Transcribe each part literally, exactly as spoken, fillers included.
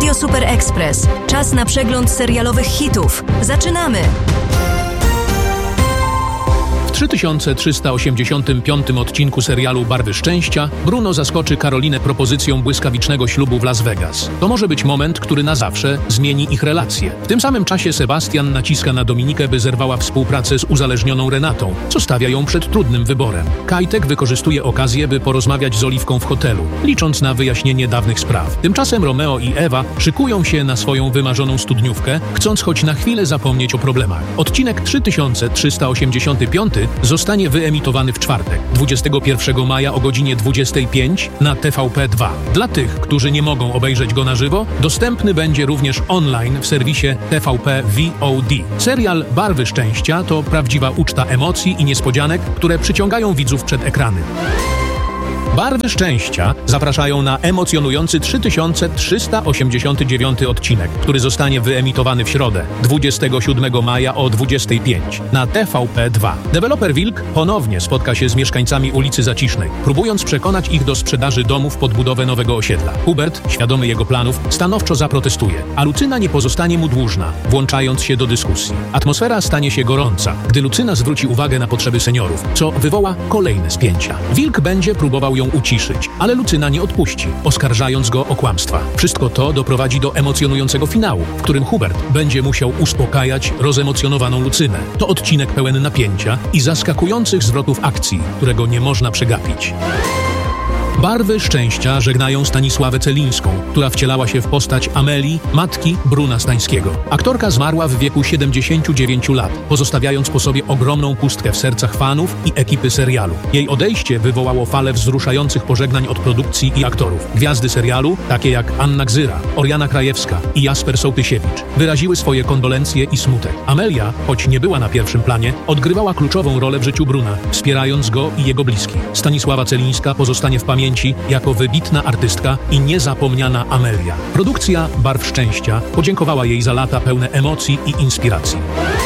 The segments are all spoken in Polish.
Radio Super Express. Czas na przegląd serialowych hitów. Zaczynamy! W trzy tysiące trzysta osiemdziesiątym piątym odcinku serialu Barwy Szczęścia Bruno zaskoczy Karolinę propozycją błyskawicznego ślubu w Las Vegas. To może być moment, który na zawsze zmieni ich relacje. W tym samym czasie Sebastian naciska na Dominikę, by zerwała współpracę z uzależnioną Renatą, co stawia ją przed trudnym wyborem. Kajtek wykorzystuje okazję, by porozmawiać z Oliwką w hotelu, licząc na wyjaśnienie dawnych spraw. Tymczasem Romeo i Ewa szykują się na swoją wymarzoną studniówkę, chcąc choć na chwilę zapomnieć o problemach. Odcinek trzy tysiące trzysta osiemdziesiąty piąty zostanie wyemitowany w czwartek, dwudziestego pierwszego maja o godzinie dwudziestej piątej na T V P dwa. Dla tych, którzy nie mogą obejrzeć go na żywo, dostępny będzie również online w serwisie T V P V O D. Serial Barwy Szczęścia to prawdziwa uczta emocji i niespodzianek, które przyciągają widzów przed ekrany. Barwy Szczęścia zapraszają na emocjonujący trzy tysiące trzysta osiemdziesiąty dziewiąty odcinek, który zostanie wyemitowany w środę, dwudziestego siódmego maja o dwudziestej piątej na T V P dwa. Deweloper Wilk ponownie spotka się z mieszkańcami ulicy Zacisznej, próbując przekonać ich do sprzedaży domów pod budowę nowego osiedla. Hubert, świadomy jego planów, stanowczo zaprotestuje, a Lucyna nie pozostanie mu dłużna, włączając się do dyskusji. Atmosfera stanie się gorąca, gdy Lucyna zwróci uwagę na potrzeby seniorów, co wywoła kolejne spięcia. Wilk będzie próbował ją uciszyć, ale Lucyna nie odpuści, oskarżając go o kłamstwa. Wszystko to doprowadzi do emocjonującego finału, w którym Hubert będzie musiał uspokajać rozemocjonowaną Lucynę. To odcinek pełen napięcia i zaskakujących zwrotów akcji, którego nie można przegapić. Barwy Szczęścia żegnają Stanisławę Celińską, która wcielała się w postać Amelii, matki Bruna Stańskiego. Aktorka zmarła w wieku siedemdziesięciu dziewięciu lat, pozostawiając po sobie ogromną pustkę w sercach fanów i ekipy serialu. Jej odejście wywołało falę wzruszających pożegnań od produkcji i aktorów. Gwiazdy serialu, takie jak Anna Gzyra, Oriana Krajewska i Jasper Sołtysiewicz, wyraziły swoje kondolencje i smutek. Amelia, choć nie była na pierwszym planie, odgrywała kluczową rolę w życiu Bruna, wspierając go i jego bliskich. Stanisława Celińska pozostanie w pamięci jako wybitna artystka i niezapomniana Amelia. Produkcja Barw Szczęścia podziękowała jej za lata pełne emocji i inspiracji.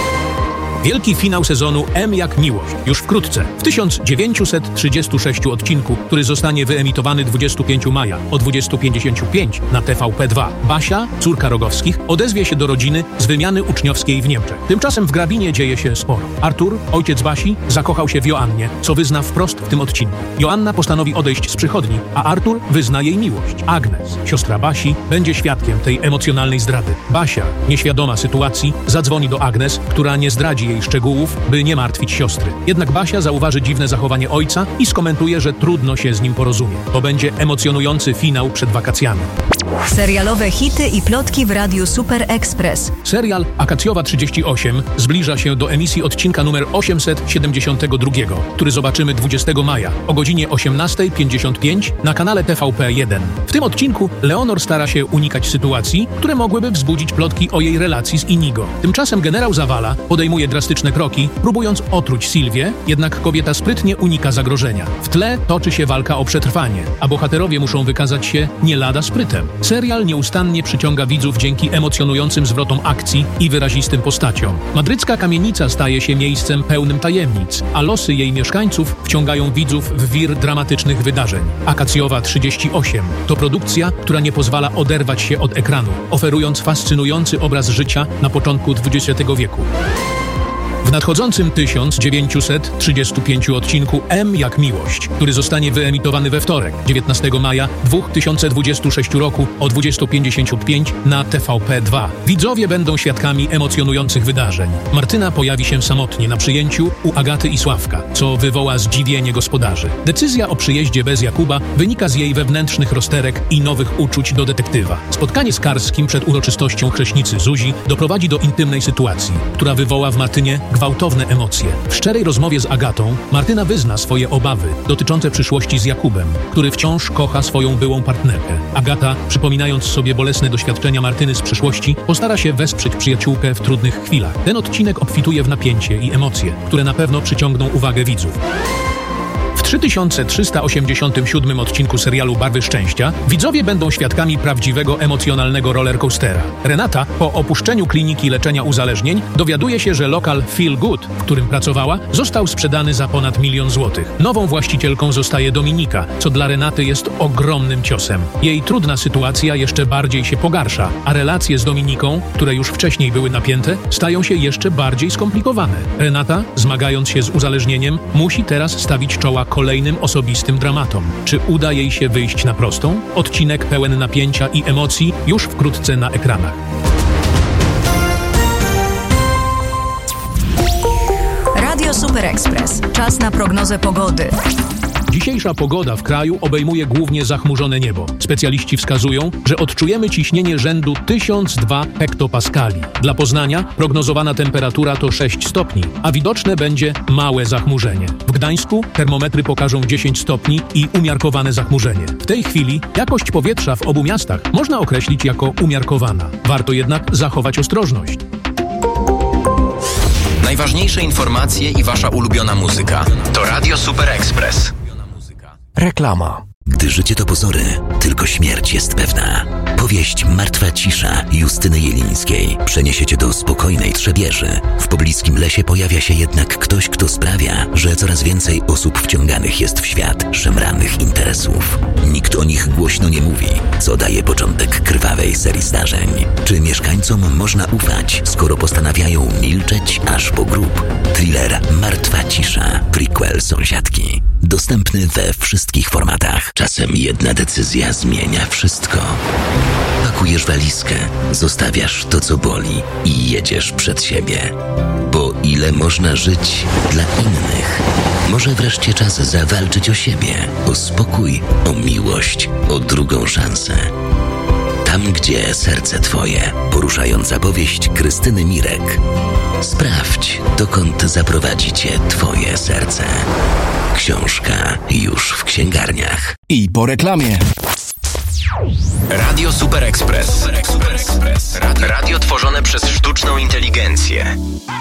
Wielki finał sezonu M jak miłość już wkrótce, w tysiąc dziewięćset trzydziestym szóstym odcinku, który zostanie wyemitowany dwudziestego piątego maja o dwudziestej pięćdziesiąt pięć na T V P dwa. Basia, córka Rogowskich, odezwie się do rodziny z wymiany uczniowskiej w Niemczech. Tymczasem w Grabinie dzieje się sporo. Artur, ojciec Basi, zakochał się w Joannie, co wyzna wprost w tym odcinku. Joanna postanowi odejść z przychodni, a Artur wyzna jej miłość. Agnes, siostra Basi, będzie świadkiem tej emocjonalnej zdrady. Basia, nieświadoma sytuacji, zadzwoni do Agnes, która nie zdradzi jej szczegółów, by nie martwić siostry. Jednak Basia zauważy dziwne zachowanie ojca i skomentuje, że trudno się z nim porozumie. To będzie emocjonujący finał przed wakacjami. Serialowe hity i plotki w Radiu Super Express. Serial Akacjowa trzydzieści osiem zbliża się do emisji odcinka numer osiemset siedemdziesiątego drugiego, który zobaczymy dwudziestego maja o godzinie osiemnastej pięćdziesiąt pięć na kanale T V P jeden. W tym odcinku Leonor stara się unikać sytuacji, które mogłyby wzbudzić plotki o jej relacji z Inigo. Tymczasem generał Zawala podejmuje drastyczne kroki, próbując otruć Sylwię, jednak kobieta sprytnie unika zagrożenia. W tle toczy się walka o przetrwanie, a bohaterowie muszą wykazać się nie lada sprytem. Serial nieustannie przyciąga widzów dzięki emocjonującym zwrotom akcji i wyrazistym postaciom. Madrycka kamienica staje się miejscem pełnym tajemnic, a losy jej mieszkańców wciągają widzów w wir dramatycznych wydarzeń. Akacjowa trzydzieści osiem to produkcja, która nie pozwala oderwać się od ekranu, oferując fascynujący obraz życia na początku dwudziestego wieku. W nadchodzącym tysiąc dziewięćset trzydziestym piątym odcinku M jak miłość, który zostanie wyemitowany we wtorek, dziewiętnastego maja dwa tysiące dwudziestego szóstego roku o dwudziestej pięćdziesiąt pięć na T V P dwa. Widzowie będą świadkami emocjonujących wydarzeń. Martyna pojawi się samotnie na przyjęciu u Agaty i Sławka, co wywoła zdziwienie gospodarzy. Decyzja o przyjeździe bez Jakuba wynika z jej wewnętrznych rozterek i nowych uczuć do detektywa. Spotkanie z Karskim przed uroczystością chrzestnicy Zuzi doprowadzi do intymnej sytuacji, która wywoła w Martynie gwałtowne emocje. W szczerej rozmowie z Agatą Martyna wyzna swoje obawy dotyczące przyszłości z Jakubem, który wciąż kocha swoją byłą partnerkę. Agata, przypominając sobie bolesne doświadczenia Martyny z przeszłości, postara się wesprzeć przyjaciółkę w trudnych chwilach. Ten odcinek obfituje w napięcie i emocje, które na pewno przyciągną uwagę widzów. W trzy tysiące trzysta osiemdziesiątym siódmym odcinku serialu Barwy Szczęścia widzowie będą świadkami prawdziwego emocjonalnego rollercoastera. Renata, po opuszczeniu kliniki leczenia uzależnień, dowiaduje się, że lokal Feel Good, w którym pracowała, został sprzedany za ponad milion złotych. Nową właścicielką zostaje Dominika, co dla Renaty jest ogromnym ciosem. Jej trudna sytuacja jeszcze bardziej się pogarsza, a relacje z Dominiką, które już wcześniej były napięte, stają się jeszcze bardziej skomplikowane. Renata, zmagając się z uzależnieniem, musi teraz stawić czoła kolejnym osobistym dramatom. Czy uda jej się wyjść na prostą? Odcinek pełen napięcia i emocji już wkrótce na ekranach. Radio Super Express. Czas na prognozę pogody. Dzisiejsza pogoda w kraju obejmuje głównie zachmurzone niebo. Specjaliści wskazują, że odczujemy ciśnienie rzędu tysiąc dwa hektopaskali. Dla Poznania prognozowana temperatura to sześć stopni, a widoczne będzie małe zachmurzenie. W Gdańsku termometry pokażą dziesięć stopni i umiarkowane zachmurzenie. W tej chwili jakość powietrza w obu miastach można określić jako umiarkowana. Warto jednak zachować ostrożność. Najważniejsze informacje i wasza ulubiona muzyka to Radio Super Express. Reklama. Gdy życie to pozory, tylko śmierć jest pewna. Powieść Martwa cisza Justyny Jelińskiej przeniesie cię do spokojnej Trzebieży. W pobliskim lesie pojawia się jednak ktoś, kto sprawia, że coraz więcej osób wciąganych jest w świat szemranych interesów. Nikt o nich głośno nie mówi, co daje początek krwawej serii zdarzeń. Czy mieszkańcom można ufać, skoro postanawiają milczeć aż po grób? Thriller Martwa cisza, prequel Sąsiadki. Dostępny we wszystkich formatach. Czasem jedna decyzja zmienia wszystko. Pakujesz walizkę, zostawiasz to, co boli i jedziesz przed siebie. Bo ile można żyć dla innych? Może wreszcie czas zawalczyć o siebie, o spokój, o miłość, o drugą szansę. Tam, gdzie serce twoje. Poruszająca powieść Krystyny Mirek. Sprawdź, dokąd zaprowadzi cię twoje serce. Książka już w księgarniach. I po reklamie. Radio Super Express. Radio, radio tworzone przez sztuczną inteligencję.